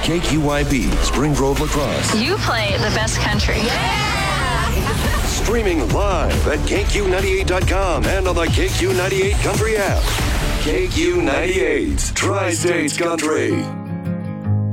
KQYB, Spring Grove, La Crosse. You play the best country. Streaming live at KQ98.com and on the KQ98 Country app. KQ98, Tri-States Country.